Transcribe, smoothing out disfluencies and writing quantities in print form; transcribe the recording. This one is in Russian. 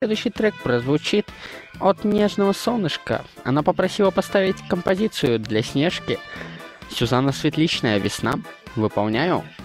Следующий трек прозвучит от «Нежного солнышка». Она попросила поставить композицию для Снежки. Сюзанна Светличная «Весна». Выполняю.